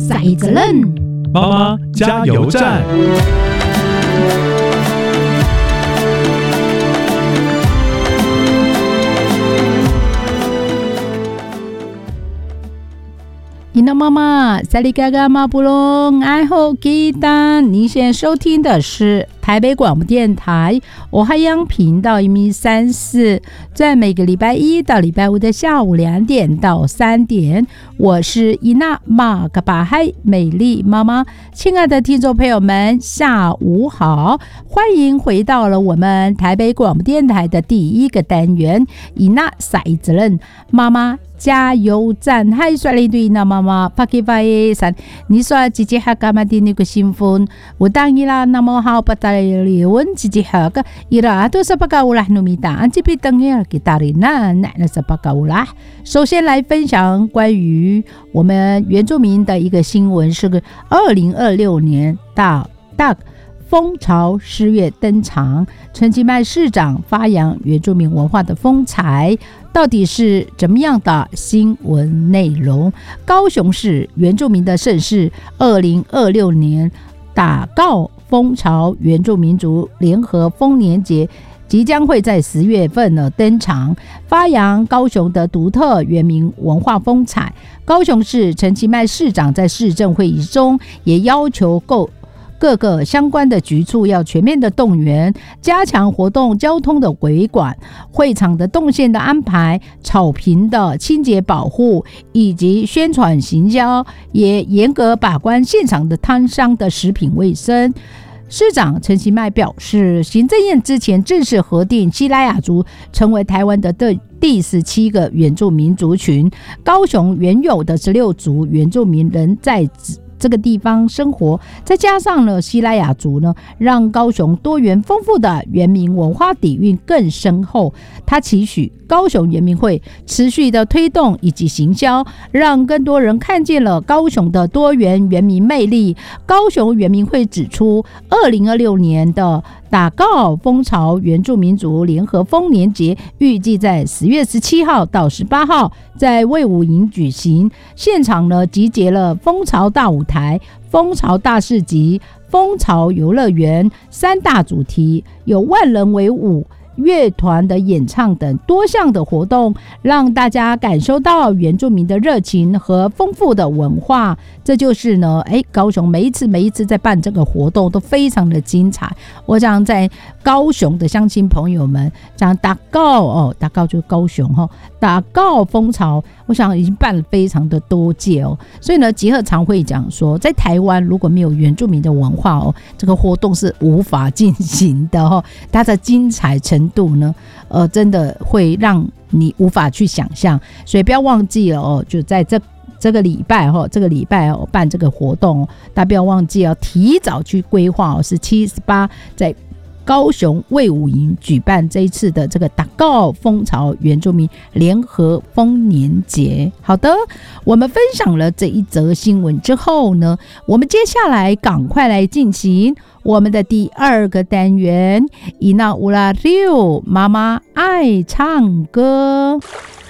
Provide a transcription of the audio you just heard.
赛责任， 妈妈加油站。 你的妈妈萨利嘎嘎马布隆爱好吉丹，您现在收听的是台北广播电台我海洋频道134，在每个礼拜一到礼拜五的下午2点到3点，我是伊娜马嘎巴海美丽妈妈。亲爱的听众朋友们，下午好，欢迎回到了我们台北广播电台的第一个单元伊娜赛责任妈妈加油站。嗨，刷了对那妈妈帕基巴耶山，你说姐姐还干嘛的那个新婚？我当伊拉那么好，不打理问姐姐还个伊拉都是巴嘎乌拉努米达，这边等一下给打理那是巴嘎乌拉。首先来分享关于我们原住民的一个新闻，是个2026年大风潮诗乐登场，陈其迈市长发扬原住民文化的风采，到底是怎么样的新闻内容？高雄市原住民的盛事2026年打告风潮原住民族联合丰年节即将会在10月份登场，发扬高雄的独特原民文化风采。高雄市陈其迈市长在市政会议中也要求各个相关的局处要全面的动员，加强活动交通的维管，会场的动线的安排，草坪的清洁保护以及宣传行销，也严格把关现场的摊商的食品卫生。市长陈其迈表示，行政院之前正式核定西拉雅族成为台湾的第17个原住民族群，高雄原有的16族原住民人在这个地方生活，再加上了西拉雅族呢，让高雄多元丰富的原民文化底蕴更深厚。他期许高雄原民会持续的推动以及行销，让更多人看见了高雄的多元原民魅力。高雄原民会指出，2026年的打告风潮原住民族联合丰年节预计在10月17号到18号在卫武营举行，现场呢集结了风潮大舞台、风潮大市集、风潮游乐园3大主题，有万人为舞、乐团的演唱等多项的活动，让大家感受到原住民的热情和丰富的文化。这就是呢，高雄每一次在办这个活动都非常的精彩。我想在高雄的乡亲朋友们讲打告打告就是高雄打告风潮，我想已经办了非常的多届所以呢，集合常会讲说，在台湾如果没有原住民的文化这个活动是无法进行的它的精彩程度呢，真的会让你无法去想象。所以不要忘记了就在这个礼拜办这个活动大家不要忘记提早去规划17、18在高雄卫武营举办这一次的这个打告风潮原住民联合丰年节。好的，我们分享了这一则新闻之后呢，我们接下来赶快来进行我们的第2个单元，伊娜乌拉六妈妈爱唱歌。